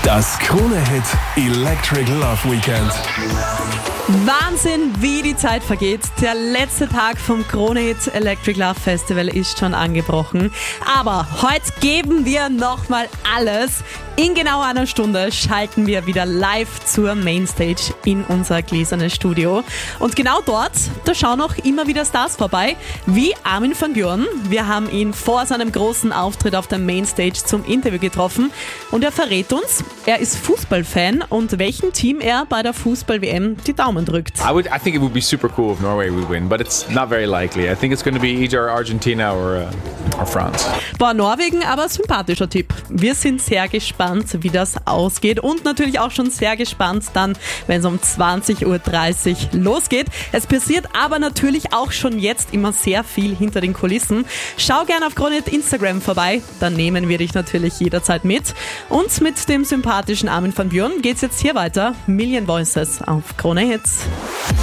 Das Krone-Hit Electric Love Weekend. Wahnsinn, wie die Zeit vergeht. Der letzte Tag vom Krone-Hit Electric Love Festival ist schon angebrochen. Aber heute geben wir nochmal alles. In genau einer Stunde schalten wir wieder live zur Mainstage in unser gläsernes Studio. Und genau dort, da schauen auch immer wieder Stars vorbei, wie Armin van Buuren. Wir haben ihn vor seinem großen Auftritt auf der Mainstage zum Interview getroffen. Und er verrät uns, er ist Fußballfan und welchem Team er bei der Fußball-WM die Daumen drückt. I think it would be super cool if Norway would win, but it's not very likely. I think it's going to be either Argentina or France. Boah, Norwegen, aber sympathischer Tipp. Wir sind sehr gespannt, wie das ausgeht und natürlich auch schon sehr gespannt dann, wenn es um 20.30 Uhr losgeht. Es passiert aber natürlich auch schon jetzt immer sehr viel hinter den Kulissen. Schau gerne auf Krone-Hit Instagram vorbei, dann nehmen wir dich natürlich jederzeit mit. Und mit dem sympathischen Armin van Buuren geht's jetzt hier weiter. Million Voices auf Krone-Hit.